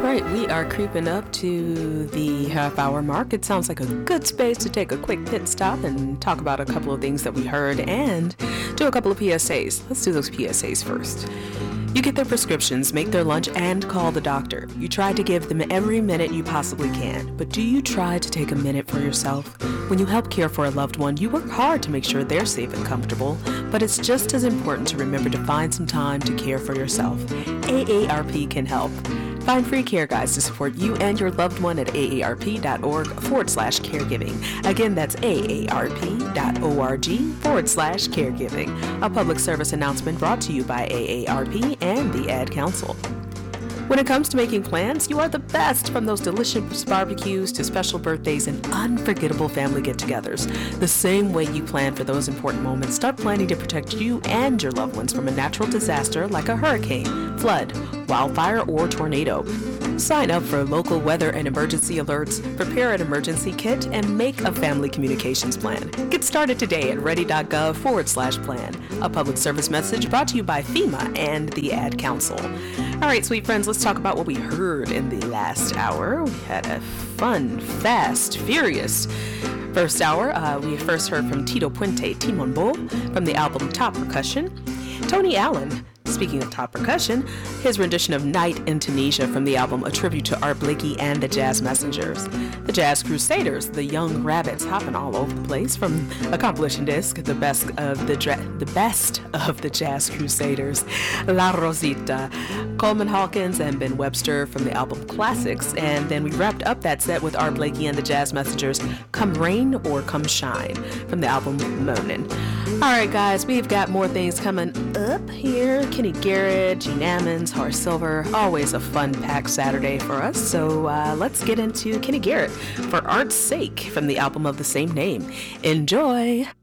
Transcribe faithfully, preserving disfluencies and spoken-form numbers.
right, we are creeping up to the half hour mark. It sounds like a good space to take a quick pit stop and talk about a couple of things that we heard and do a couple of P S As. Let's do those P S As first. You get their prescriptions, make their lunch, and call the doctor. You try to give them every minute you possibly can, but do you try to take a minute for yourself? When you help care for a loved one, you work hard to make sure they're safe and comfortable, but it's just as important to remember to find some time to care for yourself. A A R P can help. Find free care guides to support you and your loved one at aarp.org forward slash caregiving. Again, that's aarp.org forward slash caregiving. A public service announcement brought to you by A A R P and the Ad Council. When it comes to making plans, you are the best, from those delicious barbecues to special birthdays and unforgettable family get-togethers. The same way you plan for those important moments, start planning to protect you and your loved ones from a natural disaster like a hurricane, flood, wildfire, or tornado. Sign up for local weather and emergency alerts, prepare an emergency kit, and make a family communications plan. Get started today at ready.gov forward slash plan. A public service message brought to you by FEMA and the Ad Council. All right, sweet friends, let's talk about what we heard in the last hour. We had a fun, fast, furious first hour. Uh, we first heard from Tito Puente Timon-Bo from the album Top Percussion. Tony Allen, speaking of top percussion, his rendition of Night in Tunisia from the album A Tribute to Art Blakey and the Jazz Messengers. The Jazz Crusaders, the Young Rabbits, hopping all over the place from a compilation disc, the best of the dra- the best of the Jazz Crusaders, La Rosita, Coleman Hawkins and Ben Webster from the album Classics, and then we wrapped up that set with Art Blakey and the Jazz Messengers, Come Rain or Come Shine from the album Moanin'. All right, guys, we've got more things coming up here. Kenny Garrett, Gene Ammons, Horace Silver, always a fun-packed Saturday for us. So uh, let's get into Kenny Garrett for Art's Sake from the album of the same name. Enjoy!